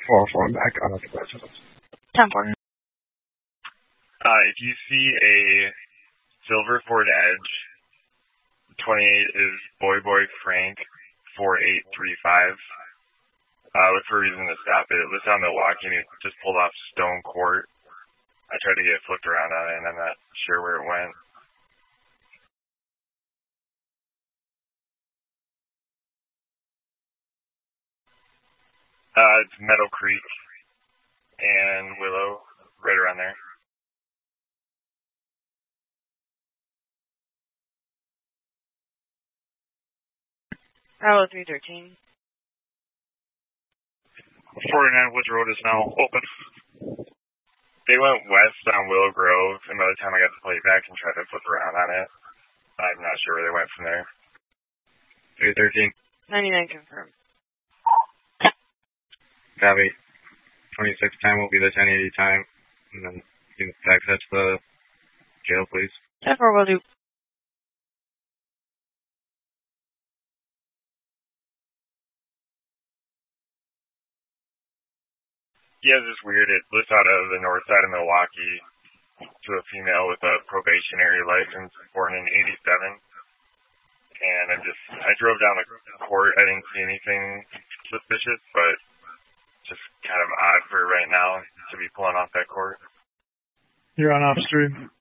404 back on the question. 10-4. If you see a silver Ford Edge, 28 is Boy Frank 4835. Look for a reason to stop it. It was on Milwaukee and it just pulled off Stone Court. I tried to get it flipped around on it and I'm not sure where it went. It's Meadow Creek and Willow, right around there. Bravo 313. 49 Woods Road is now open. They went west on Willow Grove, and by the time I got the plate back and tried to flip around on it, I'm not sure where they went from there. 313. 99 confirmed. Copy. 26 time will be the 1080 time, and then you can fax that to the jail, please. 10-4 will do. Yeah, it's just weird. It lifts out of the north side of Milwaukee to a female with a probationary license born in 87. And I drove down the court. I didn't see anything suspicious, but just kind of odd for right now to be pulling off that court. You're on off stream.